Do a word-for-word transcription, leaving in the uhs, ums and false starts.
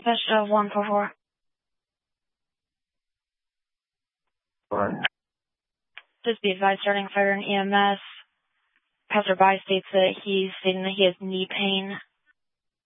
Dispatch of one four four. What? Just be advised, starting fire and E M S. Passerby states that he's stating that he has knee pain.